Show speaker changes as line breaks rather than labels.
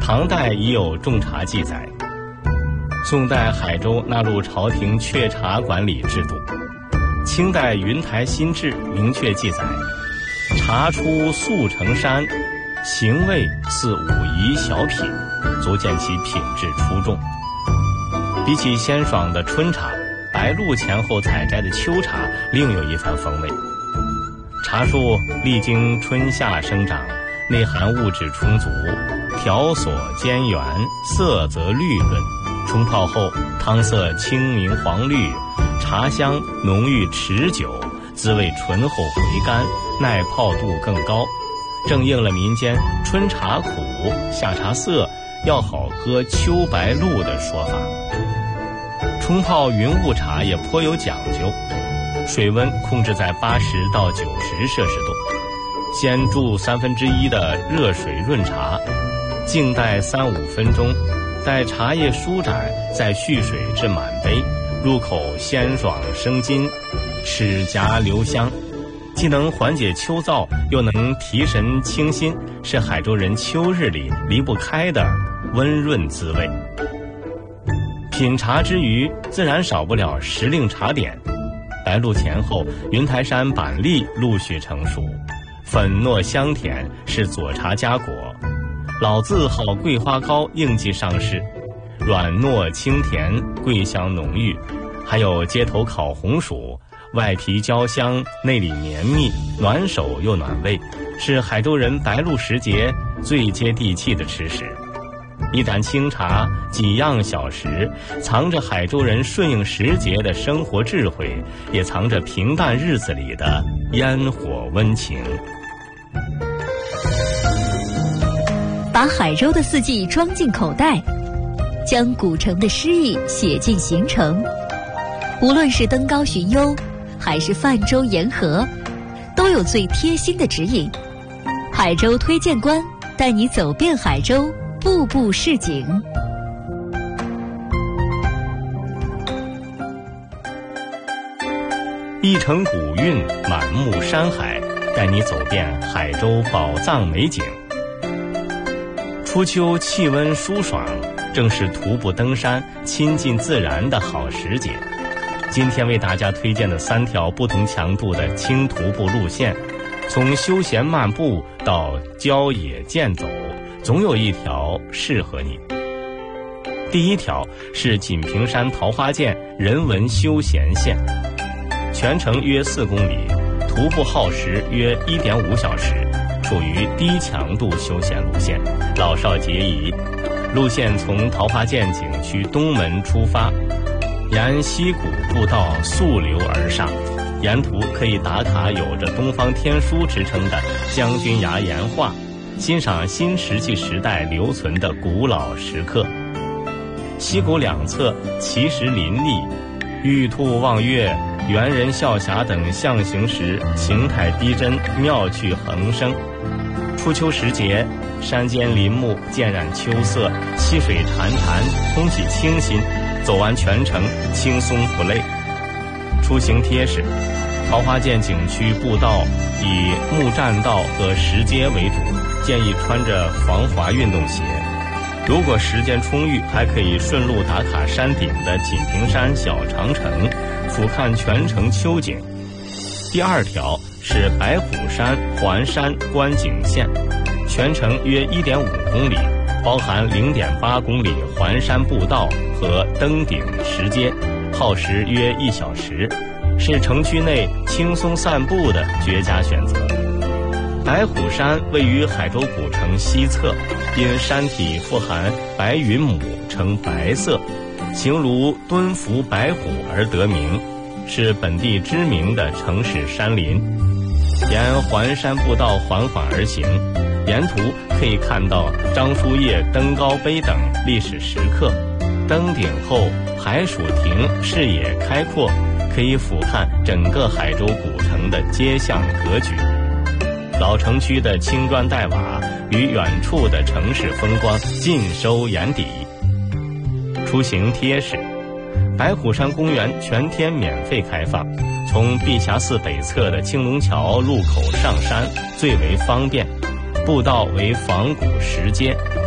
唐代已有种茶记载。宋代海州纳入朝廷阙茶管理制度。清代云台新志明确记载，茶出速成山，形味似武夷小品，足见其品质出众。比起鲜爽的春茶，白露前后采摘的秋茶另有一番风味。茶树历经春夏生长，内含物质充足，条索尖圆，色泽绿润，冲泡后汤色清明黄绿，茶香浓郁持久，滋味醇厚回甘，耐泡度更高，正应了民间春茶苦夏茶涩，要好喝秋白露的说法。冲泡云雾茶也颇有讲究，水温控制在80到90摄氏度，先注1/3的热水润茶，静待3-5分钟，待茶叶舒展，再蓄水至满杯，入口鲜爽生津，齿颊留香，既能缓解秋燥，又能提神清心，是海州人秋日里离不开的温润滋味。品茶之余，自然少不了时令茶点。白露前后，云台山板栗陆续成熟，粉糯香甜，是佐茶佳果。老字号桂花糕应季上市，软糯清甜，桂香浓郁。还有街头烤红薯，外皮焦香，内里绵密，暖手又暖胃，是海州人白露时节最接地气的吃食。一盏清茶，几样小食，藏着海州人顺应时节的生活智慧，也藏着平淡日子里的烟火温情。
把海州的四季装进口袋，将古城的诗意写进行程。无论是登高寻幽，还是泛舟沿河，都有最贴心的指引。海州推荐官带你走遍海州，步步是景。
一城古韵，满目山海，带你走遍海州宝藏美景。初秋气温舒爽，正是徒步登山、亲近自然的好时节。今天为大家推荐的3条不同强度的轻徒步路线，从休闲漫步到郊野健走，总有一条适合你。第一条是锦屏山桃花涧人文休闲线，全程约4公里，徒步耗时约1.5小时，属于低强度休闲路线，老少皆宜。路线从桃花涧景区东门出发，沿溪谷步道溯流而上，沿途可以打卡有着东方天书之称的将军崖岩画，欣赏新石器时代留存的古老石刻。溪谷两侧奇石林立，玉兔望月、猿人笑霞等象形石形态逼真，妙趣横生。初秋时节，山间林木渐染秋色，溪水潺潺，空气清新，走完全程轻松不累。出行贴士：桃花涧景区步道以木栈道和石阶为主，建议穿着防滑运动鞋。如果时间充裕，还可以顺路打卡山顶的锦屏山小长城，俯瞰全城秋景。第2条是白虎山环山观景线，全程约1.5公里，包含0.8公里环山步道和登顶石阶，耗时约1小时，是城区内轻松散步的绝佳选择。白虎山位于海州古城西侧，因山体富含白云母呈白色，形如蹲伏白虎而得名，是本地知名的城市山林。沿环山步道缓缓而行，沿途可以看到张叔夜登高碑等历史时刻。登顶后，海曙亭视野开阔，可以俯瞰整个海州古城的街巷格局。老城区的青砖黛瓦与远处的城市风光尽收眼底。出行贴士：白虎山公园全天免费开放，从碧霞寺北侧的青龙桥路口上山最为方便，步道为仿古石阶，